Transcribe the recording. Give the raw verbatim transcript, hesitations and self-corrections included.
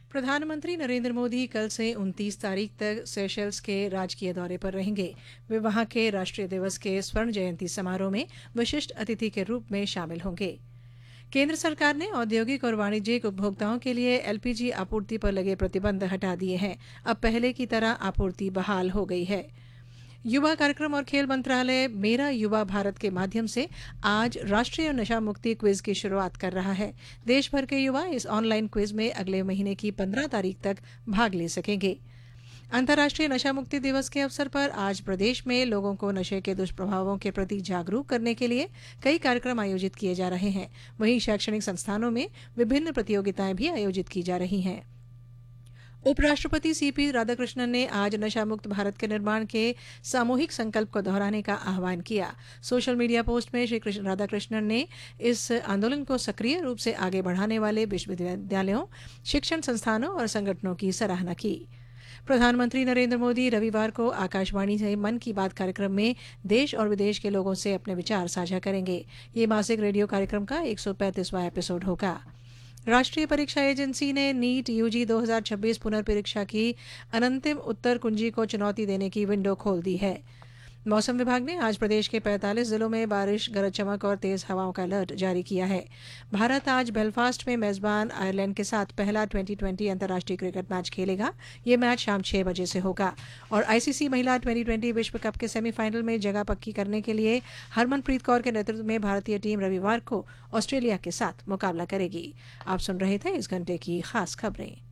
प्रधानमंत्री नरेंद्र मोदी कल से उनतीस तारीख तक सेशेल्स के राजकीय दौरे पर रहेंगे। वे वहां के राष्ट्रीय दिवस के स्वर्ण जयंती समारोह में विशिष्ट अतिथि के रूप में शामिल होंगे। केंद्र सरकार ने औद्योगिक और वाणिज्यिक उपभोक्ताओं के लिए एलपीजी आपूर्ति पर लगे प्रतिबंध हटा दिए हैं। अब पहले की तरह आपूर्ति बहाल हो गई है। युवा कार्यक्रम और खेल मंत्रालय मेरा युवा भारत के माध्यम से आज राष्ट्रीय नशा मुक्ति क्विज की शुरुआत कर रहा है। देश भर के युवा इस ऑनलाइन क्विज में अगले महीने की पंद्रह तारीख तक भाग ले सकेंगे। अंतर्राष्ट्रीय नशा मुक्ति दिवस के अवसर पर आज प्रदेश में लोगों को नशे के दुष्प्रभावों के प्रति जागरूक करने के लिए कई कार्यक्रम आयोजित किए जा रहे हैं। वहीं शैक्षणिक संस्थानों में विभिन्न प्रतियोगिताएं भी आयोजित की जा रही हैं। उपराष्ट्रपति सीपी राधाकृष्णन ने आज नशा मुक्त भारत के निर्माण के सामूहिक संकल्प को दोहराने का आह्वान किया। सोशल मीडिया पोस्ट में श्री कृष्ण राधाकृष्णन ने इस आंदोलन को सक्रिय रूप से आगे बढ़ाने वाले विश्वविद्यालयों, शिक्षण संस्थानों और संगठनों की सराहना की। प्रधानमंत्री नरेंद्र मोदी रविवार को आकाशवाणी से मन की बात कार्यक्रम में देश और विदेश के लोगों से अपने विचार साझा करेंगे। ये मासिक रेडियो कार्यक्रम का एक सौ पैंतीसवां एपिसोड होगा। राष्ट्रीय परीक्षा एजेंसी ने नीट यूजी दो हज़ार छब्बीस पुनर्परीक्षा की अनंतिम उत्तर कुंजी को चुनौती देने की विंडो खोल दी है। मौसम विभाग ने आज प्रदेश के पैंतालीस जिलों में बारिश, गरज चमक और तेज हवाओं का अलर्ट जारी किया है। भारत आज बेलफास्ट में मेजबान आयरलैंड के साथ पहला ट्वेंटी ट्वेंटी अंतर्राष्ट्रीय क्रिकेट मैच खेलेगा। ये मैच शाम छह बजे से होगा। और आईसीसी महिला ट्वेंटी ट्वेंटी विश्व कप के सेमीफाइनल में जगह पक्की करने के लिए हरमनप्रीत कौर के नेतृत्व में भारतीय टीम रविवार को ऑस्ट्रेलिया के साथ मुकाबला करेगी। आप सुन रहे थे इस घंटे की खास खबरें।